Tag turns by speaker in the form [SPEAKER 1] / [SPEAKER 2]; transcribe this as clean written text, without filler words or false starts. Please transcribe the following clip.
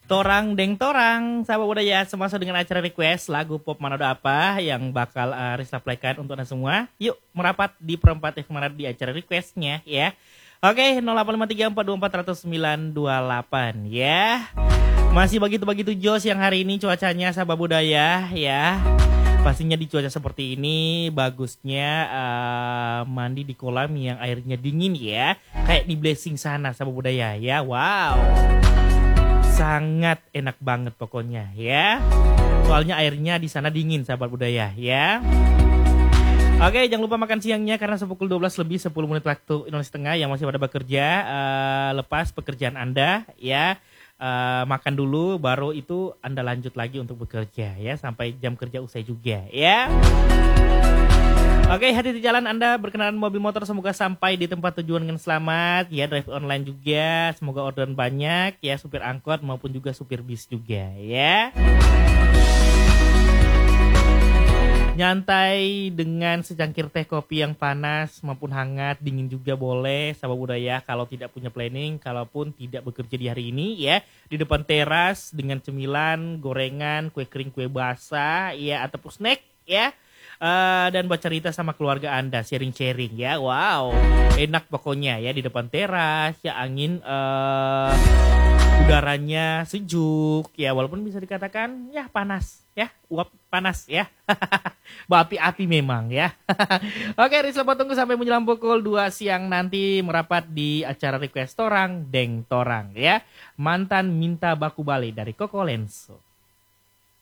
[SPEAKER 1] Torang Deng Torang, sahabat budaya, semasa dengan acara request lagu pop Manado apa yang bakal Risa playkan untuk anda semua. Yuk merapat di perempat FM Manado di acara requestnya ya. Oke, 0853424928 ya. Masih begitu jos yang hari ini cuacanya, sahabat budaya ya. Pastinya di cuaca seperti ini bagusnya mandi di kolam yang airnya dingin ya. Kayak di Blessing sana, sahabat budaya ya. Wow. Sangat enak banget pokoknya ya. Soalnya airnya di sana dingin, sahabat budaya ya. Oke, jangan lupa makan siangnya karena sepukul 12 lebih 10 menit waktu Indonesia Tengah yang masih pada bekerja, lepas pekerjaan Anda ya. Makan dulu baru itu Anda lanjut lagi untuk bekerja ya sampai jam kerja usai juga ya. Oke, hati di jalan Anda berkendaraan mobil motor semoga sampai di tempat tujuan dengan selamat ya, drive online juga, semoga orderan banyak ya, supir angkot maupun juga supir bis juga ya. Nyantai dengan secangkir teh kopi yang panas maupun hangat, dingin juga boleh, sahabat budaya. Kalau tidak punya planning, kalaupun tidak bekerja di hari ini ya, di depan teras dengan cemilan, gorengan, kue kering, kue basah ya, ataupun snack ya. Dan baca cerita sama keluarga Anda, sharing-sharing ya. Wow, enak pokoknya ya di depan teras ya, angin udaranya sejuk ya, walaupun bisa dikatakan ya panas ya, uap panas ya. Berapi-api memang ya. Oke, Rizal tunggu sampai menjelang pukul 2 siang nanti merapat di acara request Torang Deng Torang ya. Mantan minta baku bale dari Koko Lenso.